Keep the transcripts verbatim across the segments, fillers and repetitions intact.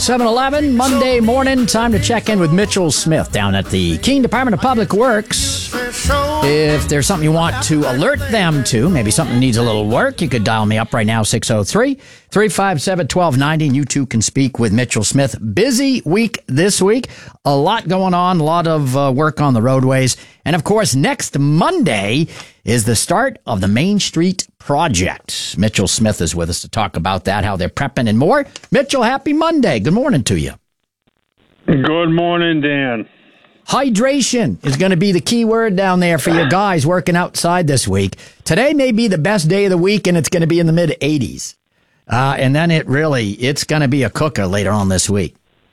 seven eleven, Monday morning. Time to check in with Mitchell Smith down at the Keene Department of Public Works. If there's something you want to alert them to, maybe something needs a little work, you could dial me up right now, six oh three, three five seven, one two nine oh, and you too can speak with Mitchell Smith. Busy week this week. A lot going on, a lot of uh, work on the roadways. And, of course, next Monday is the start of the Main Street Project. Mitchell Smith is with us to talk about that, how they're prepping and more. Mitchell, happy Monday. Good morning to you. Good morning, Dan. Hydration is going to be the key word down there for you guys working outside this week. Today may be the best day of the week, and it's going to be in the mid eighties. Uh, and then it really, it's going to be a cooker later on this week.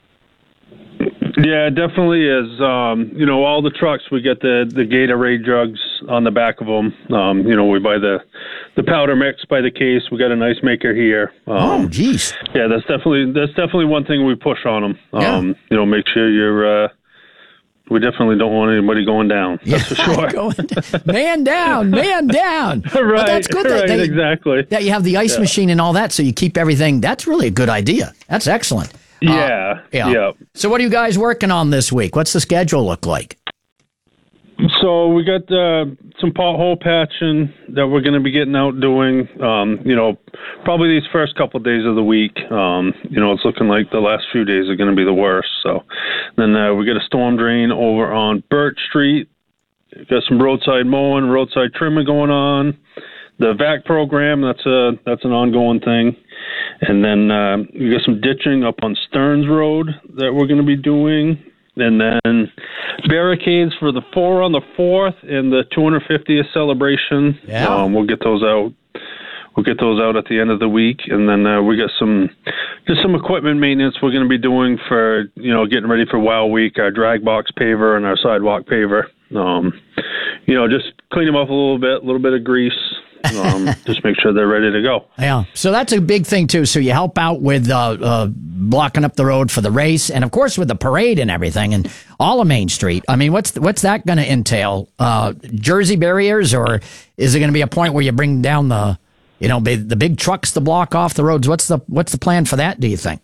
Yeah, it definitely is. Um, you know, all the trucks, we get the, the Gatorade jugs on the back of them. Um, you know, we buy the, the powder mix by the case. We got an ice maker here. Um, oh, geez. Yeah, that's definitely that's definitely one thing we push on them. Um, Yeah. You know, make sure you're. Uh, we definitely don't want anybody going down. That's Yeah, for sure. going, man down, man down. right. Well, that's good that, right. that, exactly. that you have the ice Yeah. machine and all that, so you keep everything. That's really a good idea. That's excellent. Yeah. Uh, yeah. Yeah. So what are you guys working on this week? What's the schedule look like? So we got uh, some pothole patching that we're going to be getting out doing. Um, you know, probably these first couple of days of the week. Um, you know, it's looking like the last few days are going to be the worst. So then uh, we got a storm drain over on Birch Street. Got some roadside mowing, roadside trimming going on. The V A C program, that's a that's an ongoing thing. And then uh, we got some ditching up on Stearns Road that we're going to be doing. And then barricades for the four on the fourth and the two hundred fiftieth celebration. Yeah. Um, we'll get those out. We'll get those out at the end of the week. And then uh, we got some just some equipment maintenance we're going to be doing for, you know, getting ready for Wow Week, our drag box paver and our sidewalk paver. Um, you know, just clean them up a little bit, a little bit of grease. um, just make sure they're ready to go. Yeah, so that's a big thing, too. So you help out with uh, uh, blocking up the road for the race and, of course, with the parade and everything and all of Main Street. I mean, what's what's that going to entail? Uh, Jersey barriers, or is it going to be a point where you bring down the, you know, big, the big trucks to block off the roads? What's the what's the plan for that, do you think?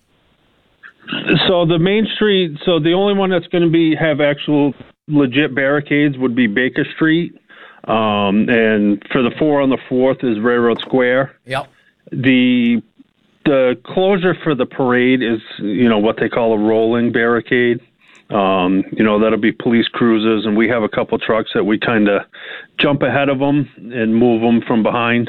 So the Main Street, so the only one that's going to be have actual legit barricades would be Baker Street. Um, and for the four on the fourth is Railroad Square. Yep. The the closure for the parade is, you know, what they call a rolling barricade. Um, you know, that'll be police cruisers, and we have a couple trucks that we kind of jump ahead of them and move them from behind.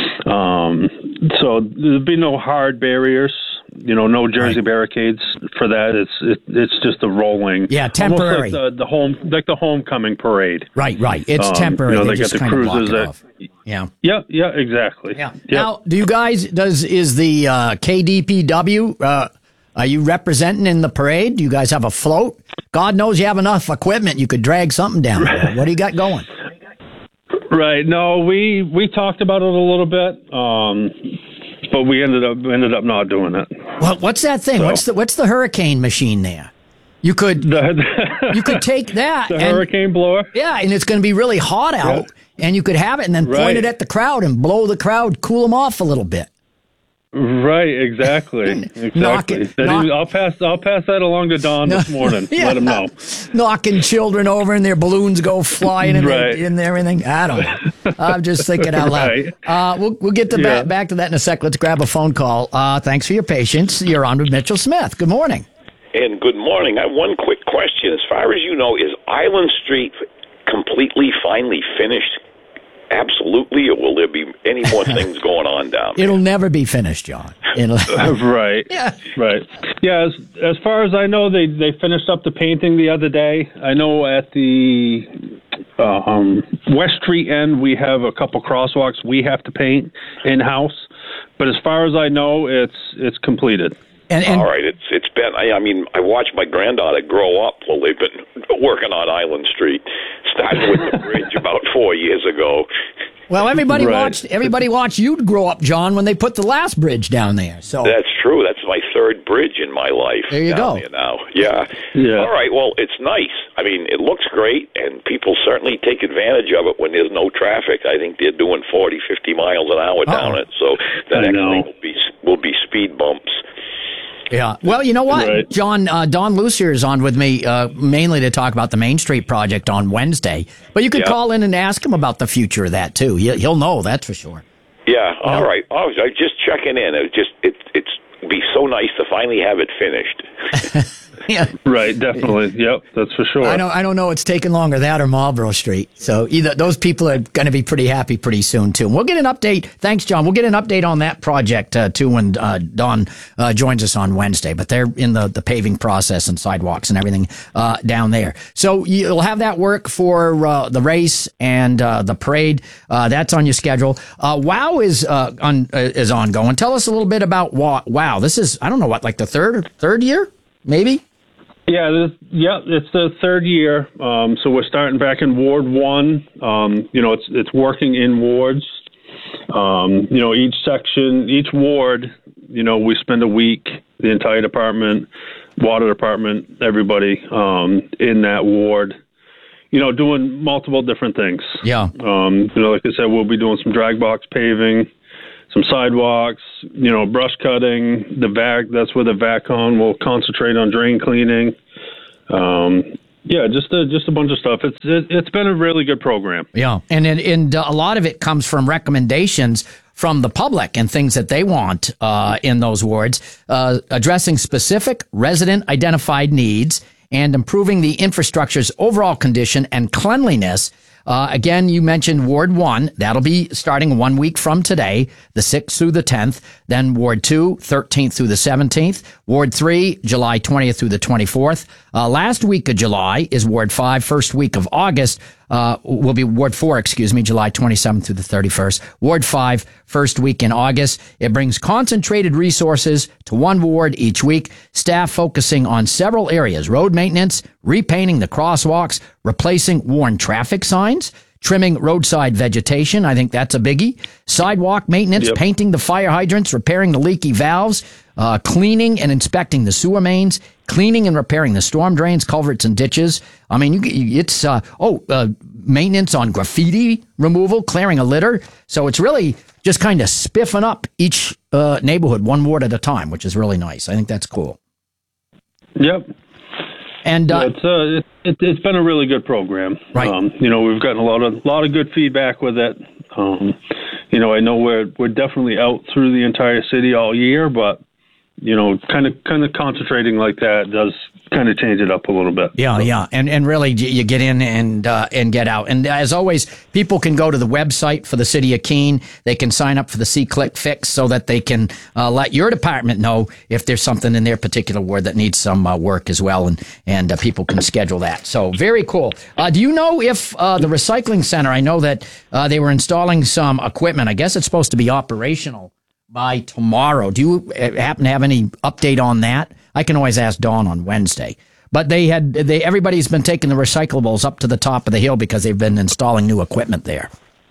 Um, so there'll be no hard barriers. You know, no Jersey right. barricades for that. It's it, it's just a rolling. Yeah, temporary. Almost like the, the home, like the homecoming parade. Right, right. It's um, temporary. You know, they, they just got the kind of block cruisers it that. off. Yeah. Yeah. Yeah. Exactly. Yeah. Yep. Now, do you guys does is the uh, K D P W? Uh, are you representing in the parade? Do you guys have a float? God knows you have enough equipment. You could drag something down. There. What do you got going? Right. No, we we talked about it a little bit. Um, But we ended up ended up not doing it. Well, what's that thing? So, what's the what's the hurricane machine there? You could the, you could take that the and, hurricane blower. Yeah, and it's going to be really hot out, yeah. and you could have it and then right. point it at the crowd and blow the crowd, cool them off a little bit. Right, exactly, exactly. Knock it, knock, is, I'll pass. I'll pass that along to Don this morning. yeah. Let him know. Knocking children over and their balloons go flying and right. in there, everything. I don't know. I'm just thinking out loud. Right. Uh, we'll we'll get to yeah. back back to that in a sec. Let's grab a phone call. Uh, thanks for your patience. You're on with Mitchell Smith. Good morning. And good morning. I have one quick question. As far as you know, is Island Street completely, finally finished? Absolutely, or will there be any more things going on down there? It'll never be finished, John. right. Yeah. Right. Yeah. As, as far as I know, they they finished up the painting the other day. I know at the uh, um, West Street end we have a couple crosswalks we have to paint in house, but as far as I know, it's it's completed. And, and, All right, it's it's been. I, I mean, I watched my granddaughter grow up while they've been working on Island Street, starting with the bridge about four years ago. Well, everybody right. watched. Everybody watched you grow up, John, when they put the last bridge down there. So that's true. That's my third bridge in my life. There you down go. There now, yeah. yeah. All right. Well, it's nice. I mean, it looks great, and people certainly take advantage of it when there's no traffic. I think they're doing forty, fifty miles an hour Uh-oh. down it, so that I actually know. will be will be speed bumps. Yeah. Well, you know what, Right. John, uh, Don Lucier is on with me uh, mainly to talk about the Main Street project on Wednesday. But you could Yeah. call in and ask him about the future of that, too. He, he'll know, that's for sure. Yeah, all right. Oh, I was just checking in. It was just it it's be so nice to finally have it finished. Yeah. Right, definitely. Yep, that's for sure. I don't. I don't know. It's taking longer that or Marlborough Street. So either those people are going to be pretty happy pretty soon too. And we'll get an update. Thanks, John. We'll get an update on that project uh, too when uh, Don uh, joins us on Wednesday. But they're in the the paving process and sidewalks and everything uh, down there. So you'll have that work for uh, the race and uh, the parade. Uh, that's on your schedule. Uh, WOW is uh, on uh, is ongoing. Tell us a little bit about WOW. This is I don't know what like the third third year maybe. Yeah, this, yeah, it's the third year. Um, so we're starting back in Ward One. Um, you know, it's it's working in wards. Um, you know, each section, each ward. You know, we spend a week, the entire department, water department, everybody um, in that ward. You know, doing multiple different things. Yeah. Um, you know, like I said, we'll be doing some drag box paving, some sidewalks, you know, brush cutting, the vac, that's where the VACCON will concentrate on drain cleaning. Um, yeah, just a, just a bunch of stuff. It's it, it's been a really good program. Yeah, and and, and uh, a lot of it comes from recommendations from the public and things that they want uh, in those wards, uh, addressing specific resident identified needs and improving the infrastructure's overall condition and cleanliness. Uh, again, you mentioned Ward one. That'll be starting one week from today, the sixth through the tenth. Then Ward two, thirteenth through the seventeenth. Ward three, July twentieth through the twenty-fourth. Uh, last week of July is Ward five. First week of August uh, will be Ward four, excuse me, July twenty-seventh through the thirty-first. Ward five, first week in August. It brings concentrated resources to one ward each week. Staff focusing on several areas: road maintenance, repainting the crosswalks, replacing worn traffic signs, trimming roadside vegetation. I think that's a biggie. Sidewalk maintenance, Yep. painting the fire hydrants, repairing the leaky valves, uh, cleaning and inspecting the sewer mains, cleaning and repairing the storm drains, culverts, and ditches. I mean, you, you, it's, uh, oh, uh, maintenance on graffiti removal, clearing a litter. So it's really just kind of spiffing up each uh, neighborhood one ward at a time, which is really nice. I think that's cool. Yep. And uh, Yeah, it's uh, it, it, it's been a really good program. Right. Um, you know, we've gotten a lot of lot of good feedback with it. Um, you know, I know we're we're definitely out through the entire city all year, but you know, kind of kind of concentrating like that does kind of change it up a little bit. Yeah, yeah, and and really, you get in and uh, and get out. And as always, people can go to the website for the City of Keene. They can sign up for the C-Click Fix so that they can uh, let your department know if there's something in their particular ward that needs some uh, work as well, and and uh, people can schedule that. So very cool. Uh, do you know if uh, the recycling center? I know that uh, they were installing some equipment. I guess it's supposed to be operational by tomorrow. Do you happen to have any update on that? I can always ask Dawn on Wednesday. But they had they everybody's been taking the recyclables up to the top of the hill because they've been installing new equipment there.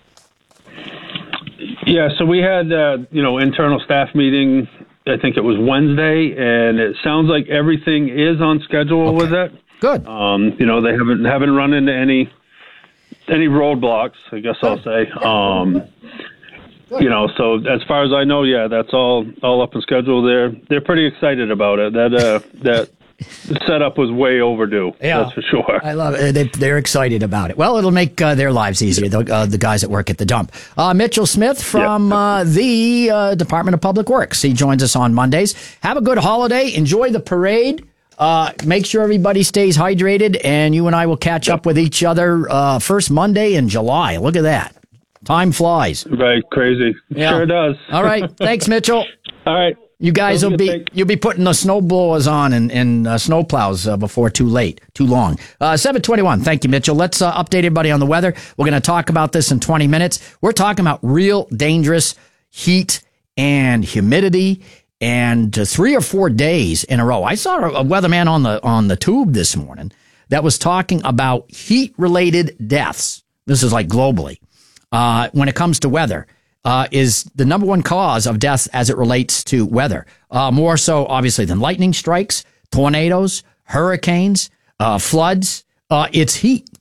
Yeah, so we had uh, you know internal staff meeting. I think it was Wednesday, and it sounds like everything is on schedule Okay. with it. Good. Um, you know, they haven't haven't run into any any roadblocks, I guess I'll say. Um, you know, so as far as I know, yeah, that's all all up in schedule. They're they're pretty excited about it. That uh, that setup was way overdue. Yeah. That's for sure. I love it. They, they're excited about it. Well, it'll make uh, their lives easier, the, uh, the guys that work at the dump. Uh, Mitchell Smith from Yep. uh, the uh, Department of Public Works. He joins us on Mondays. Have a good holiday. Enjoy the parade. Uh, make sure everybody stays hydrated, and you and I will catch up with each other uh, first Monday in July. Look at that. Time flies. Right, crazy. Yeah. Sure does. All right. Thanks, Mitchell. All right. You guys Don't will be forget to- you'll be putting the snow blowers on and, and uh, snow plows uh, before too late, too long. Uh, seven twenty-one. Thank you, Mitchell. Let's uh, update everybody on the weather. We're going to talk about this in twenty minutes. We're talking about real dangerous heat and humidity, and uh, three or four days in a row. I saw a, a weatherman on the on the tube this morning that was talking about heat related deaths. This is like globally. Uh, when it comes to weather, uh, is the number one cause of death as it relates to weather. Uh, more so, obviously, than lightning strikes, tornadoes, hurricanes, uh, floods. Uh, it's heat.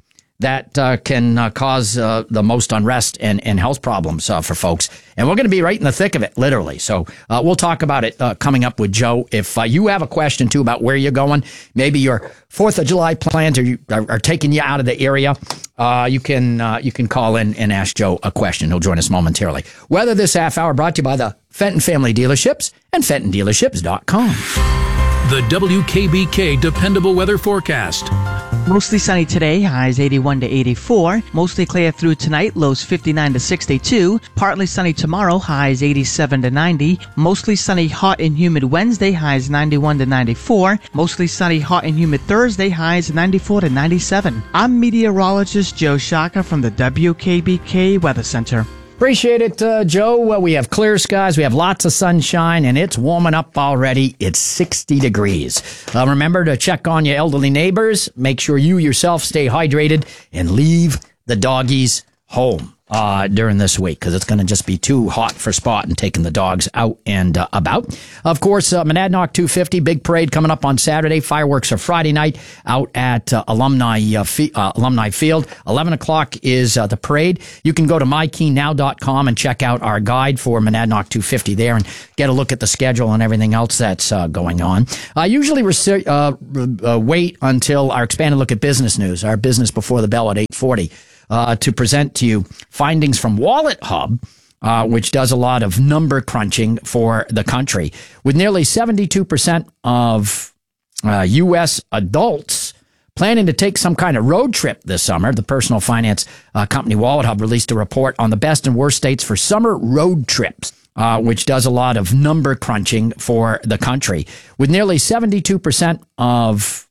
that uh, can uh, cause uh, the most unrest and, and health problems uh, for folks. And we're going to be right in the thick of it, literally. So uh, we'll talk about it uh, coming up with Joe. If uh, you have a question, too, about where you're going, maybe your fourth of July plans are, are, are taking you out of the area, uh, you can uh, you can call in and ask Joe a question. He'll join us momentarily. Weather this half hour brought to you by the Fenton Family Dealerships and Fenton Dealerships dot com. The W K B K Dependable Weather Forecast. Mostly sunny today, highs eighty-one to eighty-four. Mostly clear through tonight, lows fifty-nine to sixty-two. Partly sunny tomorrow, highs eighty-seven to ninety. Mostly sunny, hot and humid Wednesday, highs ninety-one to ninety-four. Mostly sunny, hot and humid Thursday, highs ninety-four to ninety-seven. I'm meteorologist Joe Shaka from the W K B K Weather Center. Appreciate it, uh, Joe. Well, we have clear skies, we have lots of sunshine, and it's warming up already. It's sixty degrees. Uh, remember to check on your elderly neighbors. Make sure you yourself stay hydrated and leave the doggies home uh, during this week, because it's going to just be too hot for Spot and taking the dogs out and uh, about. Of course, uh, Monadnock two fifty, big parade coming up on Saturday. Fireworks are Friday night out at uh, Alumni uh, F- uh, Alumni Field. eleven o'clock is uh, the parade. You can go to my keen now dot com and check out our guide for Monadnock two fifty there and get a look at the schedule and everything else that's uh, going on. I usually rec- uh, uh, wait until our expanded look at business news, our business before the bell at eight forty. Uh, to present to you findings from Wallet Hub, uh, which does a lot of number crunching for the country. With nearly seventy-two percent of uh, U S adults planning to take some kind of road trip this summer, the personal finance uh, company Wallet Hub released a report on the best and worst states for summer road trips, uh, which does a lot of number crunching for the country. With nearly seventy-two percent of